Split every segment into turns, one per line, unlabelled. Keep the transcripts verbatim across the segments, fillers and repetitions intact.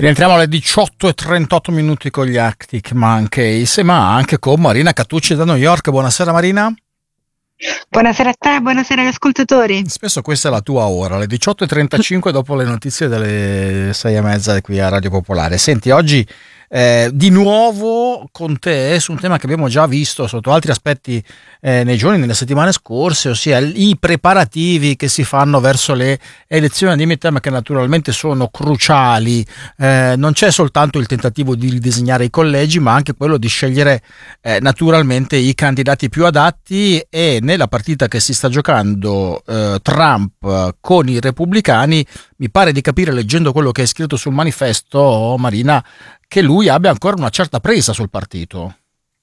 Rientriamo alle diciotto e trentotto minuti con gli Arctic Monkeys, ma anche con Marina Cattucci da New York. Buonasera Marina.
Buonasera a te, buonasera agli ascoltatori.
Spesso questa è la tua ora, alle diciotto e trentacinque dopo le notizie delle sei e mezza qui a Radio Popolare. Senti, oggi eh, di nuovo con te su un tema che abbiamo già visto sotto altri aspetti eh, nei giorni, nelle settimane scorse, ossia i preparativi che si fanno verso le elezioni di midterm, che naturalmente sono cruciali. Eh, non c'è soltanto il tentativo di ridisegnare i collegi, ma anche quello di scegliere eh, naturalmente i candidati più adatti, e nella partita che si sta giocando eh, Trump con i repubblicani mi pare di capire, leggendo quello che hai scritto sul manifesto, Marina, che lui abbia ancora una certa presa sul partito.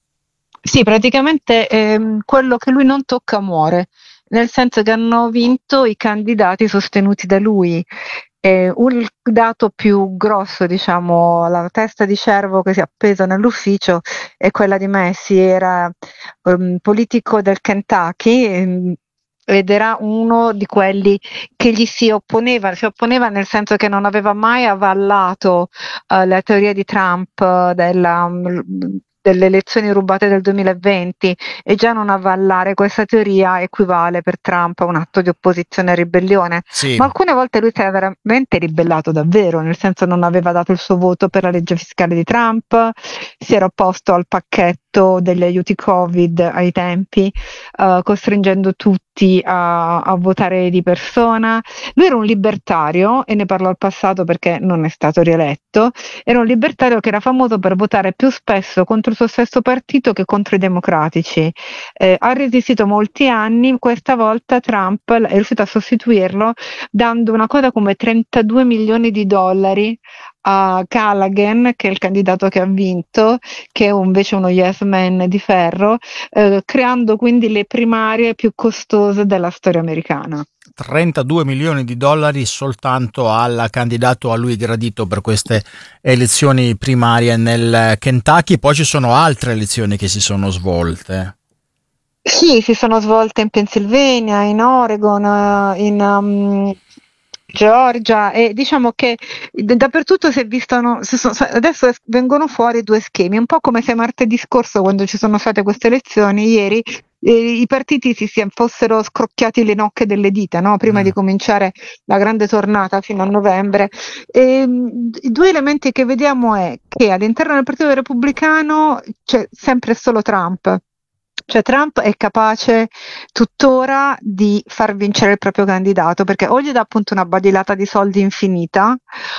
Sì, praticamente ehm, quello che lui non tocca muore, nel senso che hanno vinto i candidati sostenuti da lui. Eh, un dato più grosso, diciamo, la testa di cervo che si è appesa nell'ufficio è quella di Messi, era um, politico del Kentucky. ehm, Ed era uno di quelli che gli si opponeva, si opponeva nel senso che non aveva mai avallato eh, la teoria di Trump eh, della, mm, delle elezioni rubate del duemilaventi, e già non avvallare questa teoria equivale per Trump a un atto di opposizione e ribellione.
Sì.
Ma alcune volte lui si era veramente ribellato davvero, nel senso non aveva dato il suo voto per la legge fiscale di Trump, si era opposto al pacchetto degli aiuti Covid ai tempi, eh, costringendo tutti a, a votare di persona. Lui era un libertario, e ne parlo al passato perché non è stato rieletto. Era un libertario che era famoso per votare più spesso contro il suo stesso partito che contro i democratici. Eh, ha resistito molti anni, questa volta Trump è riuscito a sostituirlo dando una cosa come trentadue milioni di dollari a Callaghan, che è il candidato che ha vinto, che è invece uno yes man di ferro, eh, creando quindi le primarie più costose della storia americana.
trentadue milioni di dollari soltanto al candidato a lui gradito per queste elezioni primarie nel Kentucky. Poi ci sono altre elezioni che si sono svolte.
Sì, si sono svolte in Pennsylvania, in Oregon, eh, in um, Georgia, e diciamo che d- dappertutto si è visto, no, si sono- adesso es- vengono fuori due schemi, un po' come se martedì scorso, quando ci sono state queste elezioni, ieri eh, i partiti si, si fossero scrocchiati le nocche delle dita, no? Prima
Mm.
di cominciare la grande tornata fino a novembre. E, mh, i due elementi che vediamo è che all'interno del Partito Repubblicano c'è sempre e solo Trump. Cioè Trump è capace tuttora di far vincere il proprio candidato, perché o gli dà appunto una badilata di soldi infinita,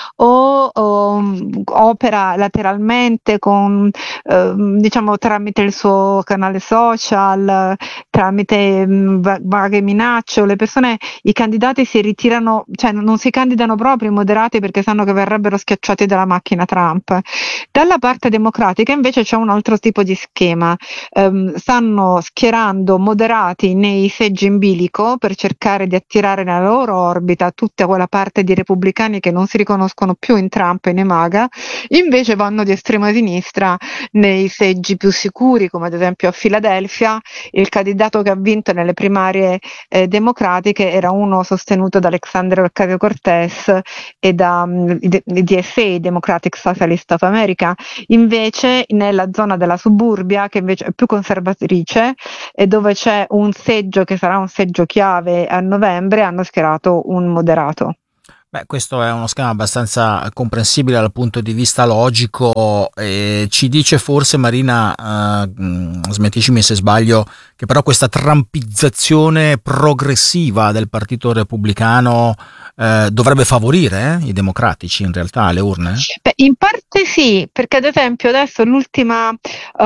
o, o, mh, opera lateralmente con, ehm, diciamo, tramite il suo canale social, tramite mh, va- vaghe minacce, o le persone, i candidati si ritirano, cioè non si candidano proprio i moderati perché sanno che verrebbero schiacciati dalla macchina Trump. Dalla parte democratica invece c'è un altro tipo di schema. Ehm, stanno schierando moderati nei seggi in bilico per cercare di attirare nella loro orbita tutta quella parte di repubblicani che non si riconoscono più in Trump e nei MAGA. Invece vanno di estrema sinistra nei seggi più sicuri, come ad esempio a Filadelfia. Il candidato che ha vinto nelle primarie eh, democratiche era uno sostenuto da Alexandria Ocasio-Cortez e da um, D S A, Democratic Socialist of America. Invece nella zona della suburbia, che invece è più conservatrice e dove c'è un seggio che sarà un seggio chiave a novembre, hanno schierato un moderato.
Beh, questo è uno schema abbastanza comprensibile dal punto di vista logico, e ci dice forse, Marina, eh, smentiscimi se sbaglio, che però questa trampizzazione progressiva del Partito Repubblicano eh, dovrebbe favorire eh, i democratici in realtà alle urne?
Beh, in parte sì, perché ad esempio adesso l'ultima,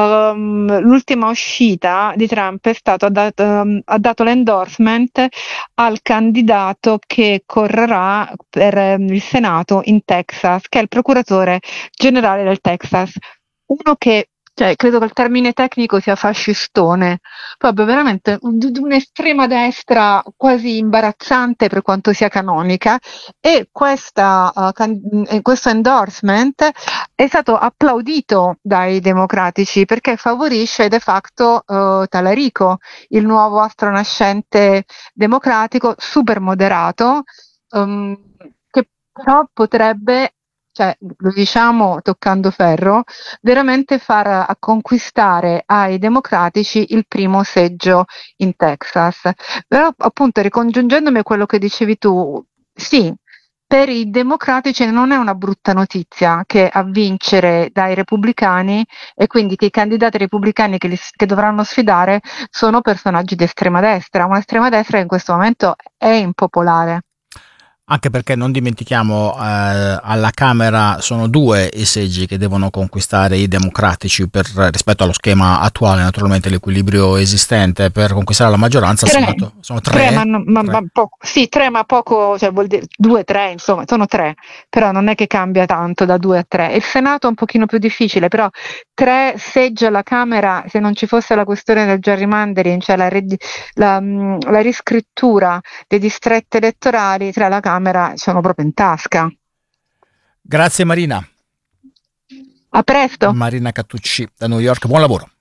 ehm, l'ultima uscita di Trump è stato ha dato, ehm, ha dato l'endorsement al candidato che correrà per ehm, il Senato in Texas, che è il procuratore generale del Texas. Uno che, cioè, credo che il termine tecnico sia fascistone, proprio veramente un- di un'estrema destra quasi imbarazzante per quanto sia canonica. E questa, uh, can- eh, questo endorsement è stato applaudito dai democratici perché favorisce de facto uh, Talarico, il nuovo astronascente democratico super moderato, um, che però potrebbe cioè lo diciamo toccando ferro, veramente far a conquistare ai democratici il primo seggio in Texas. Però appunto ricongiungendomi a quello che dicevi tu, sì, per i democratici non è una brutta notizia che a vincere dai repubblicani e quindi che i candidati repubblicani che, li, che dovranno sfidare sono personaggi di estrema destra, una estrema destra che in questo momento è impopolare.
Anche perché non dimentichiamo, eh, alla Camera sono due i seggi che devono conquistare i democratici per, rispetto allo schema attuale, naturalmente l'equilibrio esistente per conquistare la maggioranza.
Tre,
Senato, sono tre,
tre ma, non- ma-
tre.
ma poco, sì, tre, ma poco, cioè vuol dire due, tre, insomma, sono tre, però non è che cambia tanto da due a tre. Il Senato è un pochino più difficile, però tre seggi alla Camera, se non ci fosse la questione del gerrymandering, cioè la, redi- la, mh, la riscrittura dei distretti elettorali, tre alla Camera sono proprio in tasca.
Grazie Marina.
A presto!
Marina Cattucci da New York, buon lavoro.